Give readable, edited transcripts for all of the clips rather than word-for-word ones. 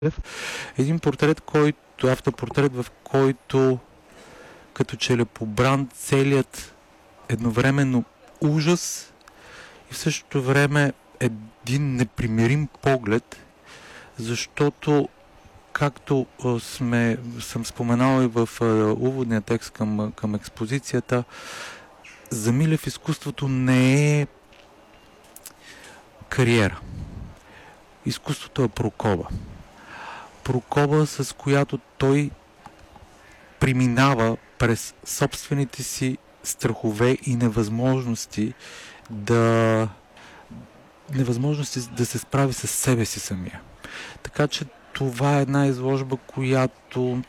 Един портрет, автопортрет, в който като че ли побран целият едновременно ужас и в същото време един непримирим поглед, защото както съм споменал и в уводния текст към експозицията, за Милев изкуството не е кариера. Изкуството е прокоба. Прокоба, с която той преминава през собствените си страхове и невъзможности да се справи с себе си самия. Така че това е една изложба, която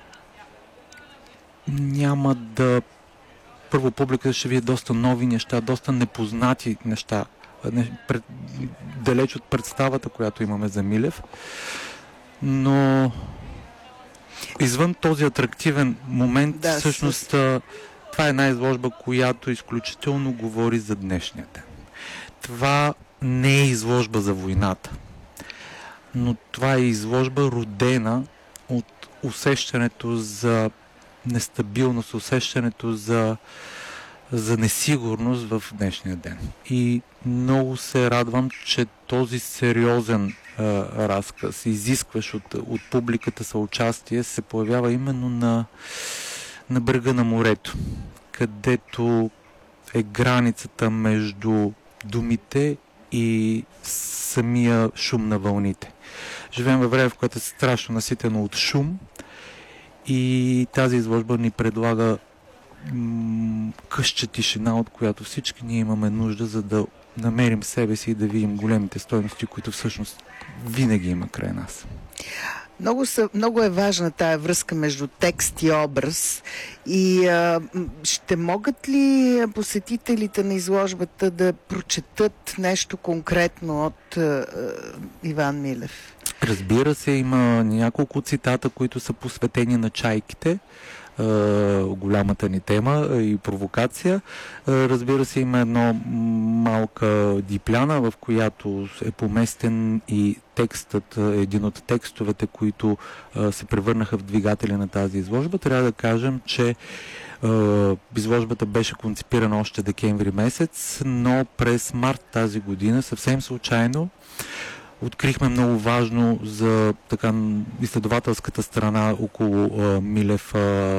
няма да... Първо, публиката ще види доста нови неща, доста непознати неща, далеч от представата, която имаме за Милев. Но извън този атрактивен момент, всъщност това е една изложба, която изключително говори за днешния ден. Това не е изложба за войната, но това е изложба, родена от усещането за нестабилност, усещането за несигурност в днешния ден. И много се радвам, че този сериозен разказ, изискващ от публиката съучастие, се появява именно на брега на морето, където е границата между думите и самия шум на вълните. Живеем във време, в което е страшно наситено от шум, и тази изложба ни предлага къща тишина, от която всички ние имаме нужда, за да намерим себе си и да видим големите стойности, които всъщност винаги има край нас. Много е важна тая връзка между текст и образ. И ще могат ли посетителите на изложбата да прочетат нещо конкретно от Иван Милев? Разбира се, има няколко цитата, които са посветени на чайките. Голямата ни тема и провокация. Разбира се, има една малка дипляна, в която е поместен и текстът, един от текстовете, които се превърнаха в двигатели на тази изложба. Трябва да кажем, че изложбата беше концепирана още декември месец, но през март тази година съвсем случайно открихме много важно за така изследователската страна около Милев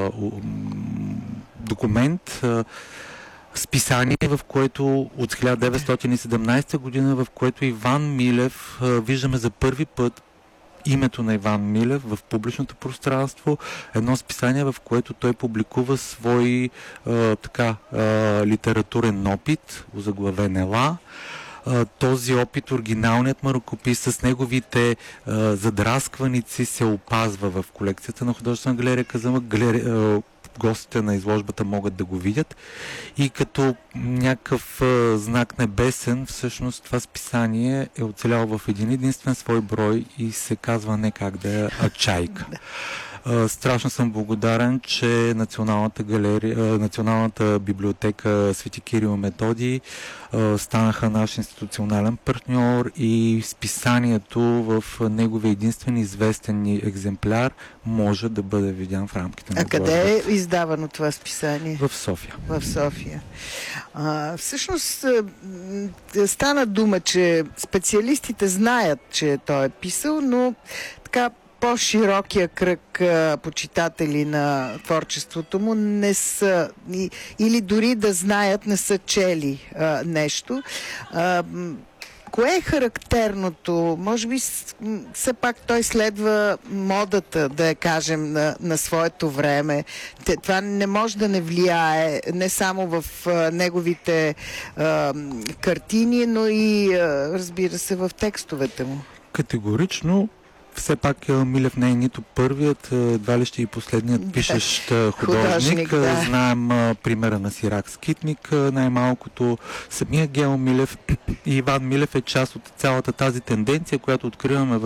документ, списание, в което от 1917 година, в което Иван Милев, виждаме за първи път името на Иван Милев в публичното пространство, едно списание, в което той публикува свой литературен опит, озаглавен Ела. Този опит, оригиналният марокопис с неговите задраскваници, се опазва в колекцията на Художествена галерия Казанлък. Гостите на изложбата могат да го видят. И като някакъв знак небесен, всъщност това списание е оцеляло в един единствен свой брой и се казва не как да е, а Чайка. Страшно съм благодарен, че Националната библиотека Свети Кирил и Методий станаха наш институционален партньор и списанието в неговия единствен известен екземпляр може да бъде видян в рамките на изложбата. А къде е издавано това списание? В София. В София. Всъщност стана дума, че специалистите знаят, че той е писал, но така по-широкия кръг почитатели на творчеството му не са, или дори да знаят, не са чели нещо. Кое е характерното? Може би все пак той следва модата, да я кажем, на своето време. Това не може да не влияе не само в неговите картини, но и, разбира се, в текстовете му. Категорично. Все пак Милев не е нито първият, едва ли ще и последният пишещ художник. Знаем примера на Сирак Скитник, най-малкото. Самия Гео Милев и Иван Милев е част от цялата тази тенденция, която откриваме в